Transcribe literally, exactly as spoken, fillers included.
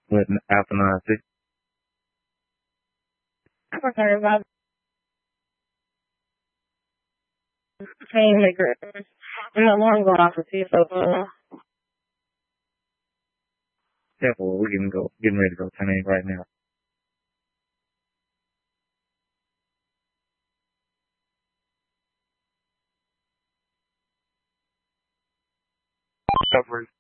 with after nine six. I'm sorry about the pain maker. And the alarm going off for see so uh Yeah, well, we're getting go getting ready to go ten eight right now. Coverage.